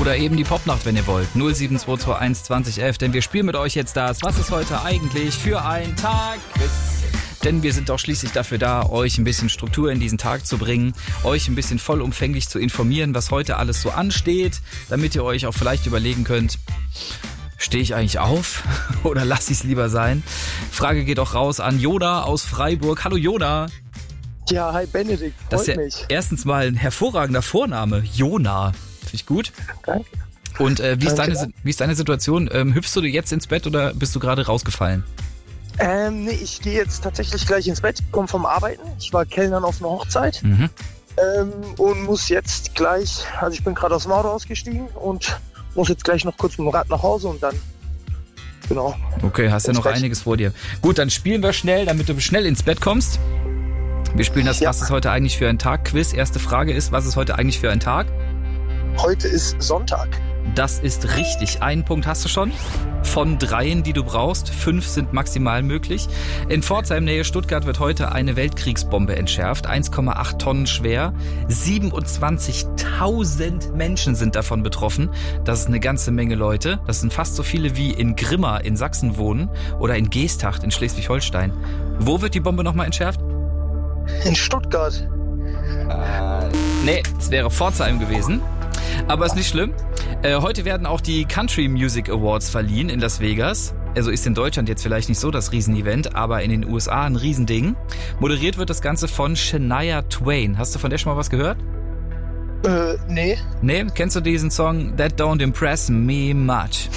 oder eben die Popnacht, wenn ihr wollt. 07221 2011, denn wir spielen mit euch jetzt das. Was ist heute eigentlich für ein Tag? Denn wir sind doch schließlich dafür da, euch ein bisschen Struktur in diesen Tag zu bringen, euch ein bisschen vollumfänglich zu informieren, was heute alles so ansteht, damit ihr euch auch vielleicht überlegen könnt, stehe ich eigentlich auf oder lasse ich es lieber sein? Frage geht auch raus an Joda aus Freiburg. Hallo Joda. Ja, hi Benedikt, Das ist ja mich. erstens mal ein hervorragender Vorname, Jona. Finde ich gut. Danke. Und wie Danke. ist deine Situation? Hüpfst du jetzt ins Bett oder bist du gerade rausgefallen? Nee, ich gehe jetzt tatsächlich gleich ins Bett, komme vom Arbeiten. Ich war Kellnern auf einer Hochzeit Mhm. und muss jetzt gleich, also ich bin gerade aus dem Auto ausgestiegen und muss jetzt gleich noch kurz mit dem Rad nach Hause und dann, genau. Okay, hast ja Ins noch Bett. einiges vor dir. Gut, dann spielen wir schnell, damit du schnell ins Bett kommst. Wir spielen das Ja. Was ist heute eigentlich für ein Tag? Quiz. Erste Frage ist, was ist heute eigentlich für ein Tag? Heute ist Sonntag. Das ist richtig. Einen Punkt hast du schon. Von 3, die du brauchst. 5 sind maximal möglich. In Pforzheim, Nähe Stuttgart, wird heute eine Weltkriegsbombe entschärft. 1,8 Tonnen schwer. 27.000 Menschen sind davon betroffen. Das ist eine ganze Menge Leute. Das sind fast so viele wie in Grimma in Sachsen wohnen oder in Geesthacht in Schleswig-Holstein. Wo wird die Bombe nochmal entschärft? In Stuttgart. Nee, es wäre Pforzheim gewesen. Aber ist nicht schlimm. Heute werden auch die Country Music Awards verliehen in Las Vegas. Also ist in Deutschland jetzt vielleicht nicht so das Riesenevent, aber in den USA ein Riesending. Moderiert wird das Ganze von Shania Twain. Hast du von der schon mal was gehört? Nee. Nee? Kennst du diesen Song That Don't Impress Me Much?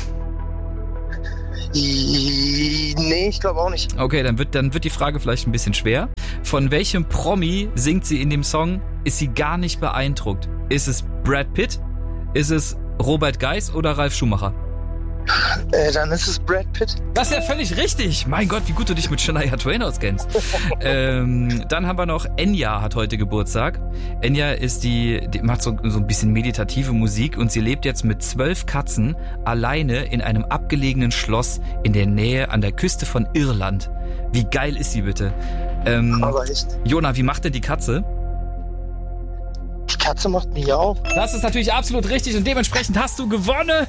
Nee, ich glaube auch nicht. Okay, dann wird die Frage vielleicht ein bisschen schwer. Von welchem Promi singt sie in dem Song? Ist sie gar nicht beeindruckt? Ist es Brad Pitt? Ist es Robert Geis oder Ralf Schumacher? Dann ist es Brad Pitt. Das ist ja völlig richtig. Mein Gott, wie gut du dich mit Shania Twain auskennst. Dann haben wir noch Enya hat heute Geburtstag. Enya ist die macht so ein bisschen meditative Musik und sie lebt jetzt mit 12 Katzen alleine in einem abgelegenen Schloss in der Nähe an der Küste von Irland. Wie geil ist sie bitte? Aber echt. Jona, wie macht denn die Katze? Die Katze macht Miau. Das ist natürlich absolut richtig und dementsprechend hast du gewonnen.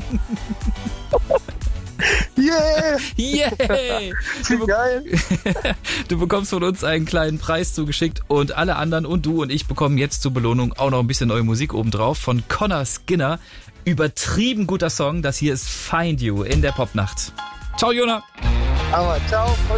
Yeah! Yay! Wie geil. Du bekommst von uns einen kleinen Preis zugeschickt und alle anderen und du und ich bekommen jetzt zur Belohnung auch noch ein bisschen neue Musik obendrauf von Connor Skinner. Übertrieben guter Song. Das hier ist Find You in der Popnacht. Ciao, Jona! Aber ciao.